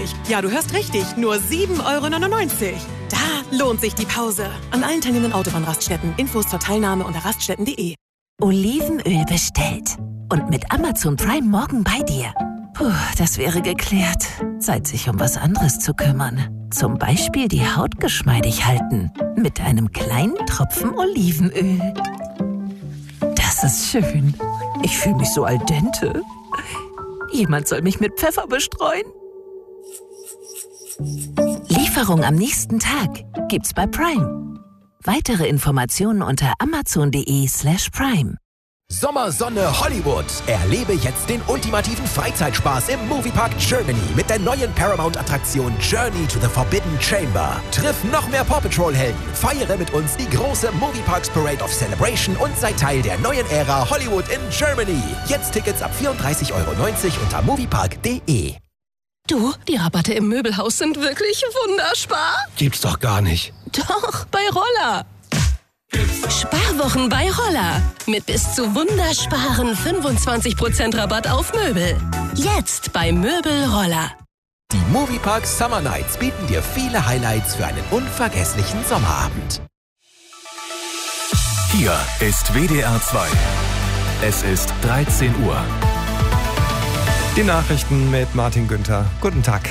Ja, du hörst richtig, nur 7,99 €. Da lohnt sich die Pause. An allen teilnehmenden Autobahnraststätten. Infos zur Teilnahme unter raststätten.de. Olivenöl bestellt. Und mit Amazon Prime morgen bei dir. Puh, das wäre geklärt. Zeit, sich um was anderes zu kümmern. Zum Beispiel die Haut geschmeidig halten. Mit einem kleinen Tropfen Olivenöl. Das ist schön. Ich fühle mich so al dente. Jemand soll mich mit Pfeffer bestreuen. Lieferung am nächsten Tag gibt's bei Prime. Weitere Informationen unter amazon.de/prime. Sommersonne Hollywood. Erlebe jetzt den ultimativen Freizeitspaß im Moviepark Germany mit der neuen Paramount-Attraktion Journey to the Forbidden Chamber. Triff noch mehr Paw Patrol-Helden, feiere mit uns die große Movieparks Parade of Celebration und sei Teil der neuen Ära Hollywood in Germany. Jetzt Tickets ab 34,90 € unter moviepark.de. Du, die Rabatte im Möbelhaus sind wirklich wunderbar. Gibt's doch gar nicht. Doch, bei Roller. Sparwochen bei Roller. Mit bis zu wundersparen 25% Rabatt auf Möbel. Jetzt bei Möbel Roller. Die Moviepark Summer Nights bieten dir viele Highlights für einen unvergesslichen Sommerabend. Hier ist WDR 2. Es ist 13 Uhr. Die Nachrichten mit Martin Günther. Guten Tag.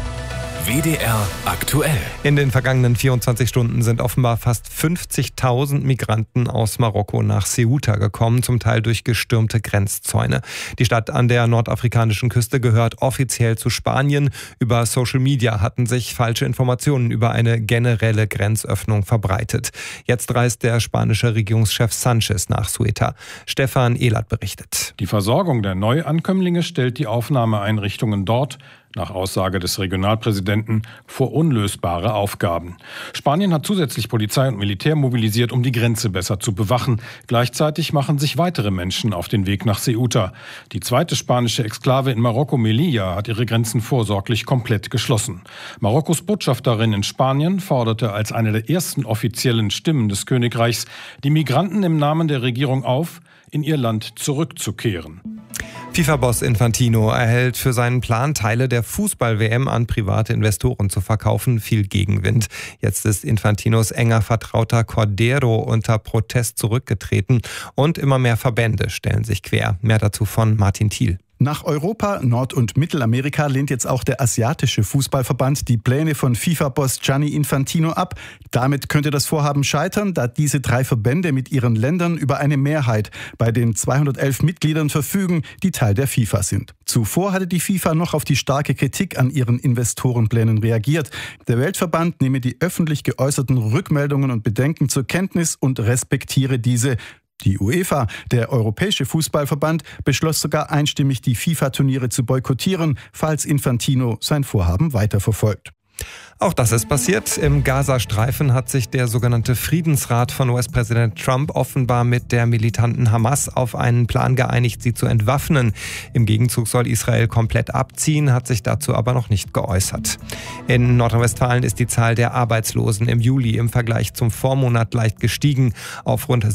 WDR aktuell. In den vergangenen 24 Stunden sind offenbar fast 50.000 Migranten aus Marokko nach Ceuta gekommen, zum Teil durch gestürmte Grenzzäune. Die Stadt an der nordafrikanischen Küste gehört offiziell zu Spanien. Über Social Media hatten sich falsche Informationen über eine generelle Grenzöffnung verbreitet. Jetzt reist der spanische Regierungschef Sanchez nach Ceuta. Stefan Ehlert berichtet. Die Versorgung der Neuankömmlinge stellt die Aufnahmeeinrichtungen dort, nach Aussage des Regionalpräsidenten, vor unlösbare Aufgaben. Spanien hat zusätzlich Polizei und Militär mobilisiert, um die Grenze besser zu bewachen. Gleichzeitig machen sich weitere Menschen auf den Weg nach Ceuta. Die zweite spanische Exklave in Marokko, Melilla, hat ihre Grenzen vorsorglich komplett geschlossen. Marokkos Botschafterin in Spanien forderte als eine der ersten offiziellen Stimmen des Königreichs die Migranten im Namen der Regierung auf, in ihr Land zurückzukehren. FIFA-Boss Infantino erhält für seinen Plan, Teile der Fußball-WM an private Investoren zu verkaufen, viel Gegenwind. Jetzt ist Infantinos enger Vertrauter Cordero unter Protest zurückgetreten und immer mehr Verbände stellen sich quer. Mehr dazu von Martin Thiel. Nach Europa, Nord- und Mittelamerika lehnt jetzt auch der asiatische Fußballverband die Pläne von FIFA-Boss Gianni Infantino ab. Damit könnte das Vorhaben scheitern, da diese 3 Verbände mit ihren Ländern über eine Mehrheit bei den 211 Mitgliedern verfügen, die Teil der FIFA sind. Zuvor hatte die FIFA noch auf die starke Kritik an ihren Investorenplänen reagiert. Der Weltverband nehme die öffentlich geäußerten Rückmeldungen und Bedenken zur Kenntnis und respektiere diese. Die UEFA, der Europäische Fußballverband, beschloss sogar einstimmig, die FIFA-Turniere zu boykottieren, falls Infantino sein Vorhaben weiterverfolgt. Auch das ist passiert. Im Gazastreifen hat sich der sogenannte Friedensrat von US-Präsident Trump offenbar mit der militanten Hamas auf einen Plan geeinigt, sie zu entwaffnen. Im Gegenzug soll Israel komplett abziehen, hat sich dazu aber noch nicht geäußert. In Nordrhein-Westfalen ist die Zahl der Arbeitslosen im Juli im Vergleich zum Vormonat leicht gestiegen auf rund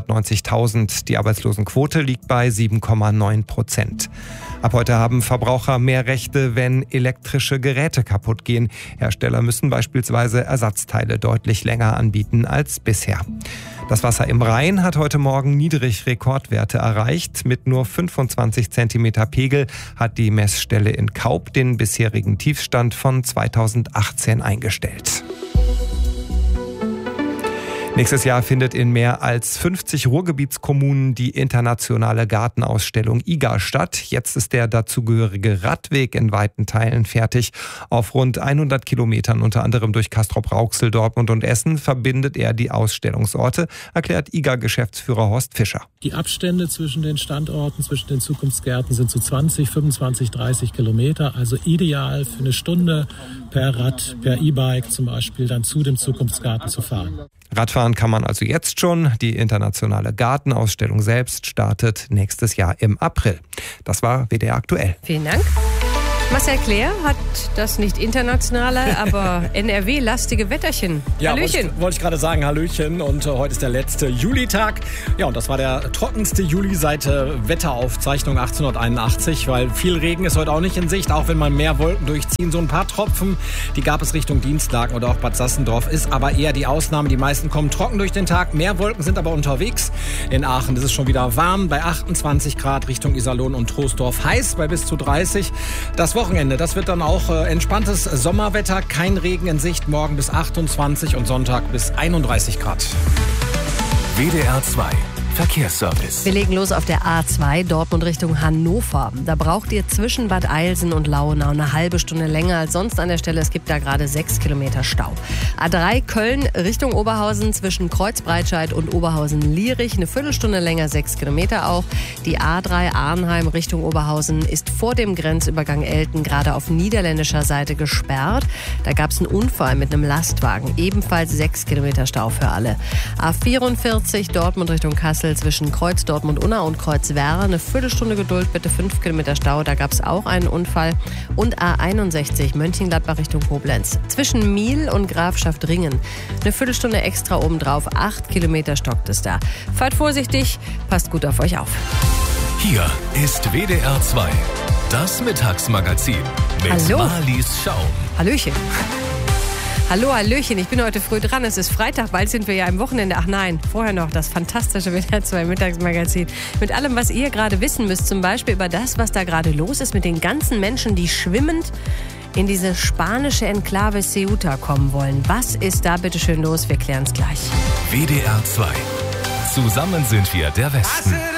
790.000. Die Arbeitslosenquote liegt bei 7,9%. Ab heute haben Verbraucher mehr Rechte, wenn elektrische Geräte kaputt gehen. Hersteller müssen beispielsweise Ersatzteile deutlich länger anbieten als bisher. Das Wasser im Rhein hat heute Morgen Niedrigrekordwerte erreicht. Mit nur 25 Zentimeter Pegel hat die Messstelle in Kaub den bisherigen Tiefstand von 2018 eingestellt. Nächstes Jahr findet in mehr als 50 Ruhrgebietskommunen die internationale Gartenausstellung IGA statt. Jetzt ist der dazugehörige Radweg in weiten Teilen fertig. Auf rund 100 Kilometern, unter anderem durch Castrop-Rauxel, Dortmund und Essen, verbindet er die Ausstellungsorte, erklärt IGA-Geschäftsführer Horst Fischer. Die Abstände zwischen den Standorten, zwischen den Zukunftsgärten sind so 20, 25, 30 Kilometer. Also ideal für eine Stunde per Rad, per E-Bike zum Beispiel dann zu dem Zukunftsgarten zu fahren. Radfahren kann man also jetzt schon. Die internationale Gartenausstellung selbst startet nächstes Jahr im April. Das war WDR aktuell. Vielen Dank. Marcel Claire hat das nicht internationale, aber NRW-lastige Wetterchen. Ja, Hallöchen. wollte ich gerade sagen, Hallöchen. Und heute ist der letzte Julitag. Ja, und das war der trockenste Juli seit Wetteraufzeichnung 1881, weil viel Regen ist heute auch nicht in Sicht, auch wenn mal mehr Wolken durchziehen. So ein paar Tropfen, die gab es Richtung Dienstlaken oder auch Bad Sassendorf, ist aber eher die Ausnahme. Die meisten kommen trocken durch den Tag. Mehr Wolken sind aber unterwegs. In Aachen ist es schon wieder warm, bei 28 Grad Richtung Iserlohn und Troisdorf. Heiß bei bis zu 30. Das Wochenende, das wird dann auch entspanntes Sommerwetter, kein Regen in Sicht, morgen bis 28 und Sonntag bis 31 Grad. WDR 2 Verkehrsservice. Wir legen los auf der A2 Dortmund Richtung Hannover. Da braucht ihr zwischen Bad Eilsen und Lauenau eine halbe Stunde länger als sonst an der Stelle. Es gibt da gerade 6 Kilometer Stau. A3 Köln Richtung Oberhausen zwischen Kreuzbreitscheid und Oberhausen-Lierich. Eine Viertelstunde länger, 6 Kilometer auch. Die A3 Arnheim Richtung Oberhausen ist vor dem Grenzübergang Elten gerade auf niederländischer Seite gesperrt. Da gab es einen Unfall mit einem Lastwagen. Ebenfalls 6 Kilometer Stau für alle. A44 Dortmund Richtung Kassel zwischen Kreuz Dortmund-Unna und Kreuz Werra. Eine Viertelstunde Geduld, bitte 5 Kilometer Stau. Da gab es auch einen Unfall. Und A61 Mönchengladbach Richtung Koblenz. Zwischen Miel und Grafschaft Ringen. Eine Viertelstunde extra obendrauf. 8 Kilometer stockt es da. Fahrt vorsichtig, passt gut auf euch auf. Hier ist WDR 2, das Mittagsmagazin mit Hallo. Marlies Schaum. Hallöchen. Hallo, Hallöchen, ich bin heute früh dran. Es ist Freitag, bald sind wir ja am Wochenende. Ach nein, vorher noch das fantastische WDR 2 Mittagsmagazin. Mit allem, was ihr gerade wissen müsst, zum Beispiel über das, was da gerade los ist mit den ganzen Menschen, die schwimmend in diese spanische Enklave Ceuta kommen wollen. Was ist da bitte schön los? Wir klären es gleich. WDR 2. Zusammen sind wir der Westen.